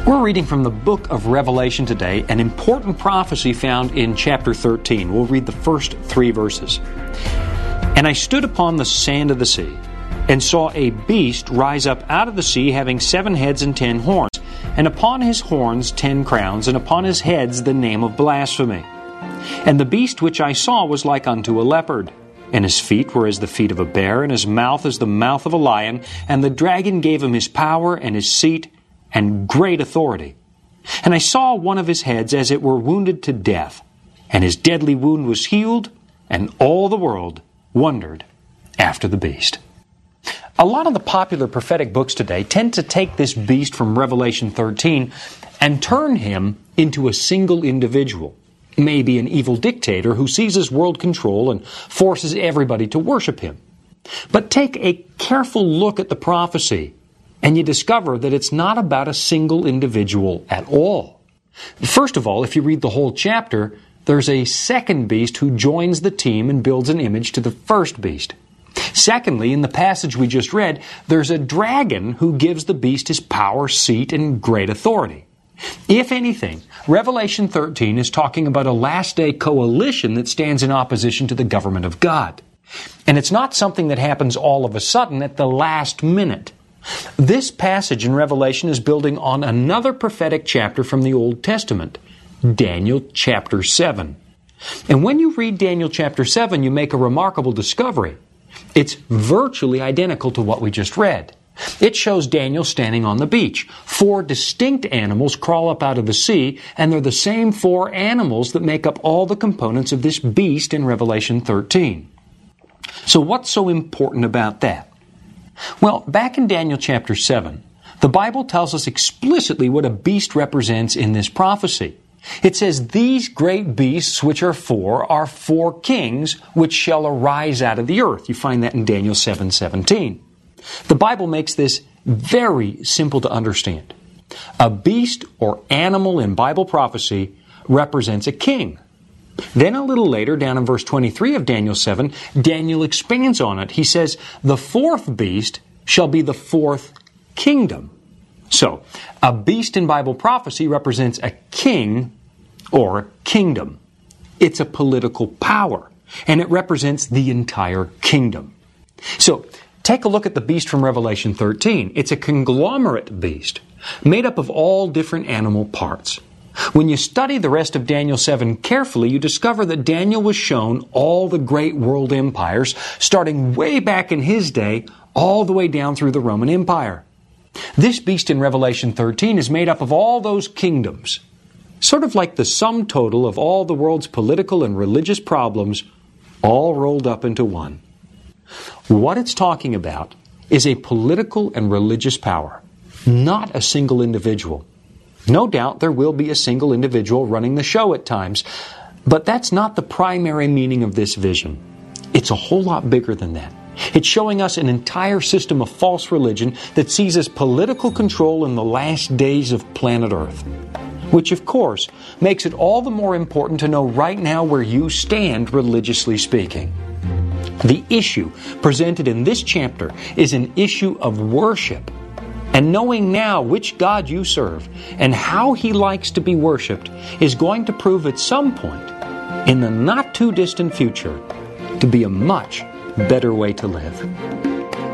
We're reading from the book of Revelation today, an important prophecy found in chapter 13. We'll read the first 3 verses. And I stood upon the sand of the sea, and saw a beast rise up out of the sea, having 7 heads and 10 horns, and upon his horns 10 crowns, and upon his heads the name of blasphemy. And the beast which I saw was like unto a leopard, and his feet were as the feet of a bear, and his mouth as the mouth of a lion. And the dragon gave him his power, and his seat, and great authority. And I saw one of his heads as it were wounded to death, and his deadly wound was healed, and all the world wondered after the beast. A lot of the popular prophetic books today tend to take this beast from Revelation 13 and turn him into a single individual, maybe an evil dictator who seizes world control and forces everybody to worship him. But take a careful look at the prophecy, and you discover that it's not about a single individual at all. First of all, if you read the whole chapter, there's a second beast who joins the team and builds an image to the first beast. Secondly, in the passage we just read, there's a dragon who gives the beast his power, seat, and great authority. If anything, Revelation 13 is talking about a last-day coalition that stands in opposition to the government of God. And it's not something that happens all of a sudden at the last minute. This passage in Revelation is building on another prophetic chapter from the Old Testament, Daniel chapter 7. And when you read Daniel chapter 7, you make a remarkable discovery. It's virtually identical to what we just read. It shows Daniel standing on the beach. 4 distinct animals crawl up out of the sea, and they're the same 4 animals that make up all the components of this beast in Revelation 13. So what's so important about that? Well, back in Daniel chapter 7, the Bible tells us explicitly what a beast represents in this prophecy. It says, "These great beasts which are 4 kings which shall arise out of the earth." You find that in Daniel 7:17. The Bible makes this very simple to understand. A beast or animal in Bible prophecy represents a king. Then a little later, down in verse 23 of Daniel 7, Daniel expands on it. He says, "The 4th beast shall be the 4th kingdom." So, a beast in Bible prophecy represents a king or kingdom. It's a political power, and it represents the entire kingdom. So, take a look at the beast from Revelation 13. It's a conglomerate beast, made up of all different animal parts. When you study the rest of Daniel 7 carefully, you discover that Daniel was shown all the great world empires, starting way back in his day, all the way down through the Roman Empire. This beast in Revelation 13 is made up of all those kingdoms, sort of like the sum total of all the world's political and religious problems, all rolled up into one. What it's talking about is a political and religious power, not a single individual. No doubt there will be a single individual running the show at times, but that's not the primary meaning of this vision. It's a whole lot bigger than that. It's showing us an entire system of false religion that seizes political control in the last days of planet Earth. Which, of course, makes it all the more important to know right now where you stand religiously speaking. The issue presented in this chapter is an issue of worship. And knowing now which God you serve and how He likes to be worshipped is going to prove at some point in the not too distant future to be a much better way to live.